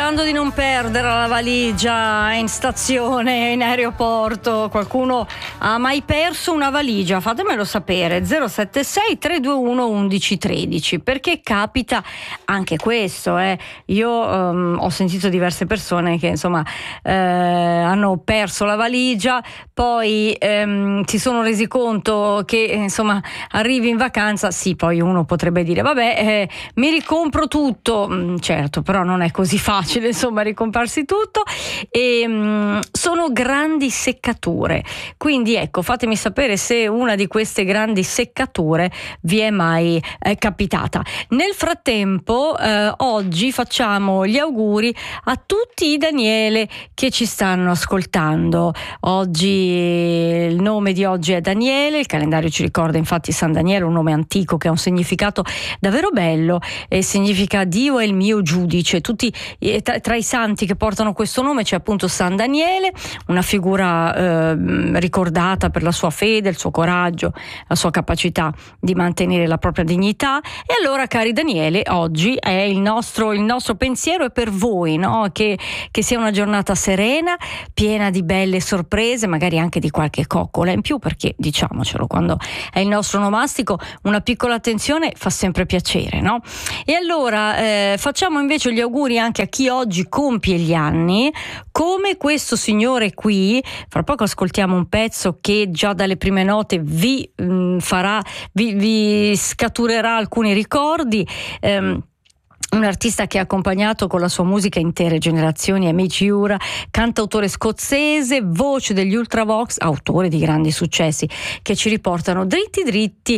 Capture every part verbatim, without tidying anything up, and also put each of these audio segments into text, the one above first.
Sperando di non perdere la valigia in stazione, in aeroporto. Qualcuno ha mai perso una valigia? Fatemelo sapere. zero sette sei tre due uno uno uno uno tre, perché capita anche questo. Eh. Io um, ho sentito diverse persone che insomma eh, hanno perso la valigia, poi ehm, si sono resi conto che insomma arrivi in vacanza, sì, poi uno potrebbe dire vabbè eh, mi ricompro tutto, mm, certo, però non è così facile insomma ricomprarsi tutto, e mh, sono grandi seccature, quindi ecco, fatemi sapere se una di queste grandi seccature vi è mai eh, capitata. Nel frattempo eh, oggi facciamo gli auguri a tutti i Daniele che ci stanno ascoltando. Oggi il nome di oggi è Daniele, il calendario ci ricorda infatti San Daniele, un nome antico che ha un significato davvero bello, e significa Dio è il mio giudice. Tutti Tra, tra i santi che portano questo nome c'è appunto San Daniele, una figura eh, ricordata per la sua fede, il suo coraggio, la sua capacità di mantenere la propria dignità. E allora, cari Daniele, oggi è il nostro, il nostro pensiero è per voi, no? Che, che sia una giornata serena, piena di belle sorprese, magari anche di qualche coccola in più, perché diciamocelo, quando è il nostro onomastico una piccola attenzione fa sempre piacere, no? E allora eh, facciamo invece gli auguri anche a chi oggi compie gli anni, come questo signore qui. Fra poco ascoltiamo un pezzo che già dalle prime note vi mh, farà, vi, vi scaturerà alcuni ricordi. Ehm, Un artista che ha accompagnato con la sua musica intere generazioni, Amici Ura, cantautore scozzese, voce degli Ultravox, autore di grandi successi che ci riportano dritti dritti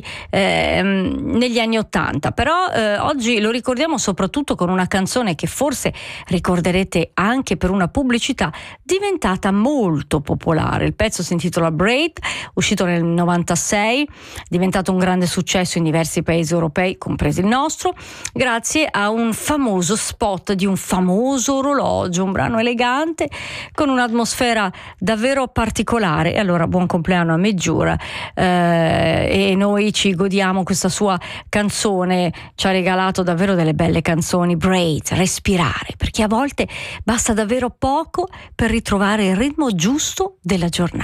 ehm, negli anni Ottanta. Però eh, oggi lo ricordiamo soprattutto con una canzone che forse ricorderete anche per una pubblicità diventata molto popolare. Il pezzo si intitola Braid, uscito nel novantasei, diventato un grande successo in diversi paesi europei, compreso il nostro, grazie a un famoso spot di un famoso orologio, un brano elegante con un'atmosfera davvero particolare. E allora buon compleanno a Meggiura, eh, e noi ci godiamo questa sua canzone, ci ha regalato davvero delle belle canzoni. Braid, respirare, perché a volte basta davvero poco per ritrovare il ritmo giusto della giornata.